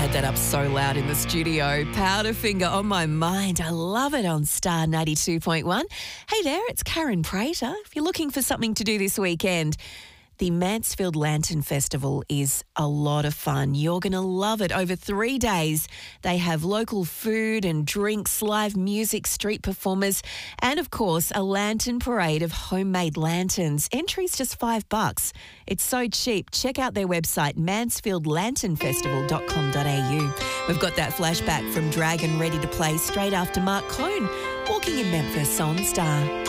turned that up so loud in the studio. Powderfinger on my mind. I love it on Star 92.1. Hey there, it's Karen Prater. If you're looking for something to do this weekend, the Mansfield Lantern Festival is a lot of fun. You're going to love it. Over 3 days, they have local food and drinks, live music, street performers, and of course, a lantern parade of homemade lanterns. Entry's just $5. It's so cheap. Check out their website, mansfieldlanternfestival.com.au. We've got that flashback from Dragon ready to play straight after Mark Cohn walking in Memphis on Star.